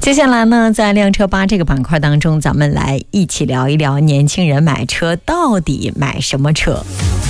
接下来呢，在靓车吧这个板块当中，咱们来一起聊一聊年轻人买车到底买什么车。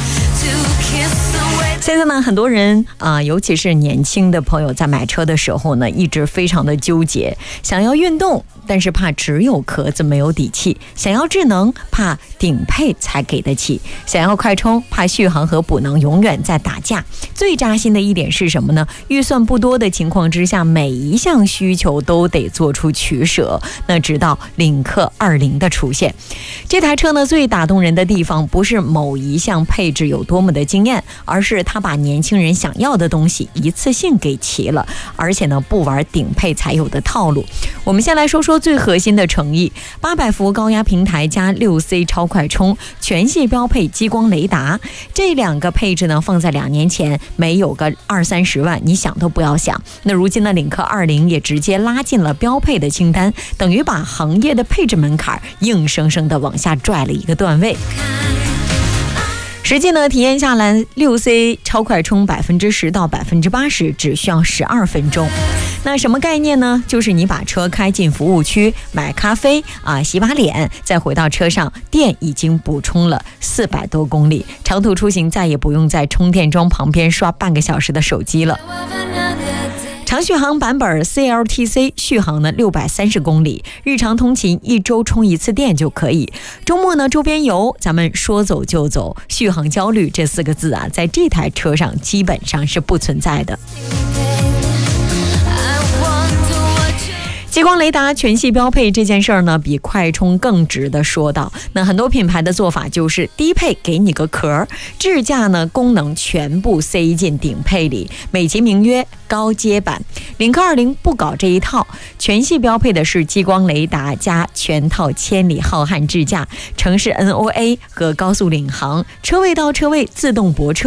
现在呢，很多人尤其是年轻的朋友在买车的时候呢，一直非常的纠结，想要运动，但是怕只有壳子没有底气；想要智能，怕顶配才给得起；想要快充，怕续航和补能永远在打架。最扎心的一点是什么呢？预算不多的情况之下，每一项需求都得做出取舍。那直到领克20的出现，这台车呢，最打动人的地方不是某一项配置有多么的惊艳，而是它把年轻人想要的东西一次性给齐了，而且呢，不玩顶配才有的套路。我们先来说说最核心的诚意，800伏高压平台加 6C 超快充，全系标配激光雷达。这两个配置呢，放在2年前没有个20-30万，你想都不要想。那如今的领克20也直接拉进了标配的清单，等于把行业的配置门槛硬生生的往下拽了一个段位。实际呢，体验下来 6C 超快充10%到80%只需要12分钟。那什么概念呢？就是你把车开进服务区买咖啡洗把脸，再回到车上，电已经补充了400多公里，长途出行再也不用在充电桩旁边刷半个小时的手机了。长续航版本 CLTC 续航呢630公里，日常通勤1周充1次电就可以。周末呢周边游，咱们说走就走。续航焦虑这4个字在这台车上基本上是不存在的。激光雷达全系标配这件事儿呢，比快充更值得说到。那很多品牌的做法就是低配给你个壳，智驾呢功能全部塞进顶配里，美其名曰高阶版。领克20不搞这一套，全系标配的是激光雷达加全套千里浩瀚智驾、城市 NOA 和高速领航，车位到车位自动泊车。